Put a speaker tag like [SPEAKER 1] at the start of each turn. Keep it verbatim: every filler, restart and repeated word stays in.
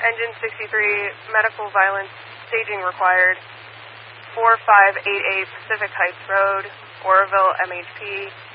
[SPEAKER 1] Engine sixty-three, medical violence, staging required. four five eight eight Pacific Heights Road, Oroville, M H P.